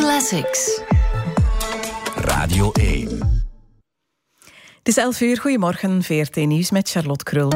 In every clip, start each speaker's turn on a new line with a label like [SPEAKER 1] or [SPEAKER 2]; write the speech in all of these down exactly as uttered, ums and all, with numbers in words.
[SPEAKER 1] Classics.
[SPEAKER 2] Radio één.
[SPEAKER 3] Het is elf uur, goedemorgen, V R T Nieuws met Charlotte Krul.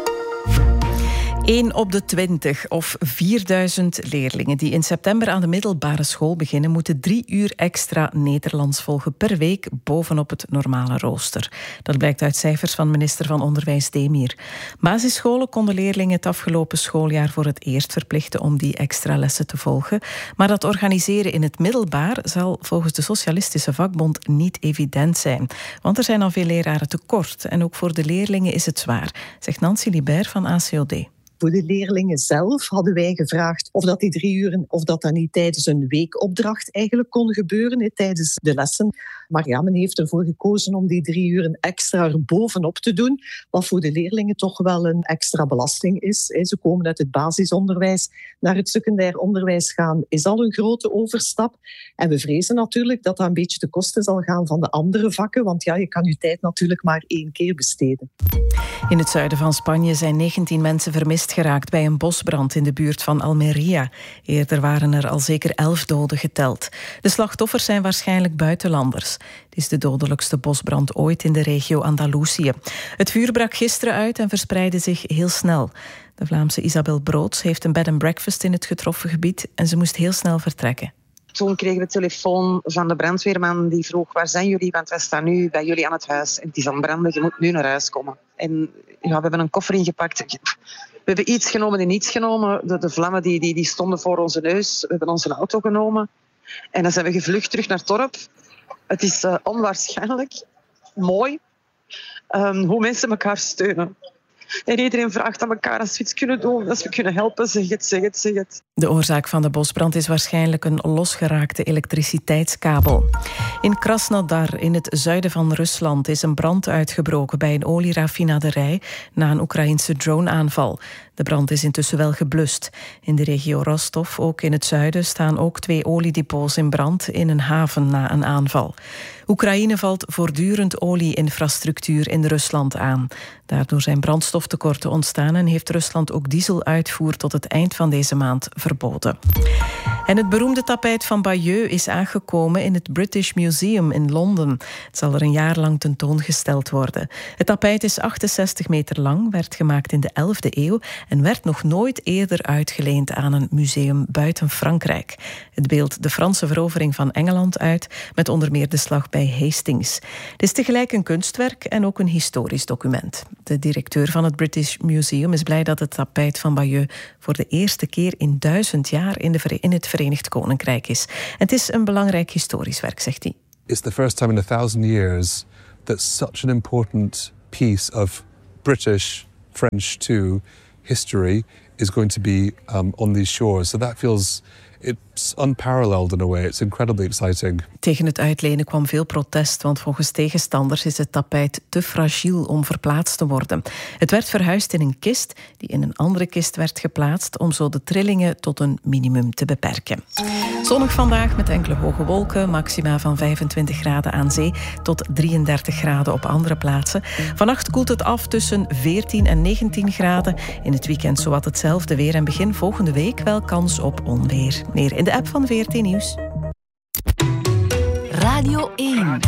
[SPEAKER 3] één op de twintig of vierduizend leerlingen die in september aan de middelbare school beginnen, moeten drie uur extra Nederlands volgen per week bovenop het normale rooster. Dat blijkt uit cijfers van minister van Onderwijs Demir. Basisscholen konden leerlingen het afgelopen schooljaar voor het eerst verplichten om die extra lessen te volgen. Maar dat organiseren in het middelbaar zal volgens de Socialistische Vakbond niet evident zijn. Want er zijn al veel leraren tekort en ook voor de leerlingen is het zwaar, zegt Nancy Libert van A C O D.
[SPEAKER 4] Voor de leerlingen zelf hadden wij gevraagd of dat die drie uren, of dat dan niet tijdens een weekopdracht eigenlijk kon gebeuren, he, tijdens de lessen. Maar ja, men heeft ervoor gekozen om die drie uren extra er bovenop te doen, wat voor de leerlingen toch wel een extra belasting is. He, ze komen uit het basisonderwijs naar het secundair onderwijs gaan, is al een grote overstap. En we vrezen natuurlijk dat dat een beetje ten koste zal gaan van de andere vakken, want ja, je kan je tijd natuurlijk maar één keer besteden.
[SPEAKER 3] In het zuiden van Spanje zijn negentien mensen vermist geraakt bij een bosbrand in de buurt van Almeria. Eerder waren er al zeker elf doden geteld. De slachtoffers zijn waarschijnlijk buitenlanders. Het is de dodelijkste bosbrand ooit in de regio Andalusië. Het vuur brak gisteren uit en verspreidde zich heel snel. De Vlaamse Isabel Broods heeft een bed and breakfast in het getroffen gebied en ze moest heel snel vertrekken.
[SPEAKER 5] Toen kregen we telefoon van de brandweerman die vroeg: waar zijn jullie? Want wij staan nu bij jullie aan het huis. En het is aan het branden, je moet nu naar huis komen. En ja, we hebben een koffer ingepakt. We hebben iets genomen en niets genomen. De, de vlammen die, die, die stonden voor onze neus. We hebben onze auto genomen. En dan zijn we gevlucht terug naar het dorp. Het is uh, onwaarschijnlijk mooi um, hoe mensen elkaar steunen. En iedereen vraagt aan elkaar als we iets kunnen doen, als we kunnen helpen, zeg het, zeg het, zeg het.
[SPEAKER 3] De oorzaak van de bosbrand is waarschijnlijk een losgeraakte elektriciteitskabel. In Krasnodar, in het zuiden van Rusland, is een brand uitgebroken bij een olieraffinaderij na een Oekraïense drone-aanval. De brand is intussen wel geblust. In de regio Rostov, ook in het zuiden, staan ook twee oliedepots in brand in een haven na een aanval. Oekraïne valt voortdurend olie-infrastructuur in Rusland aan. Daardoor zijn brandstoftekorten ontstaan en heeft Rusland ook dieseluitvoer tot het eind van deze maand verboden. En het beroemde tapijt van Bayeux is aangekomen in het British Museum in Londen. Het zal er een jaar lang tentoongesteld worden. Het tapijt is achtenzestig meter lang, werd gemaakt in de elfde eeuw en werd nog nooit eerder uitgeleend aan een museum buiten Frankrijk. Het beeldt de Franse verovering van Engeland uit, met onder meer de slag bij Hastings. Het is tegelijk een kunstwerk en ook een historisch document. De directeur van het British Museum is blij dat het tapijt van Bayeux voor de eerste keer in duizend jaar in, de, in het Verenigd Koninkrijk is. En het is een belangrijk historisch werk, zegt hij.
[SPEAKER 6] It's the first time in a thousand years that such an important piece of British, French too, history is going to be um, on these shores. So that feels... It's unparalleled in a way. It's incredibly exciting.
[SPEAKER 3] Tegen het uitlenen kwam veel protest, want volgens tegenstanders is het tapijt te fragiel om verplaatst te worden. Het werd verhuisd in een kist die in een andere kist werd geplaatst om zo de trillingen tot een minimum te beperken. Zonnig vandaag met enkele hoge wolken, maxima van vijfentwintig graden aan zee tot drieëndertig graden op andere plaatsen. Vannacht koelt het af tussen veertien en negentien graden. In het weekend zowat hetzelfde weer en begin volgende week wel kans op onweer. Meer in de app van V R T Nieuws.
[SPEAKER 1] Radio één.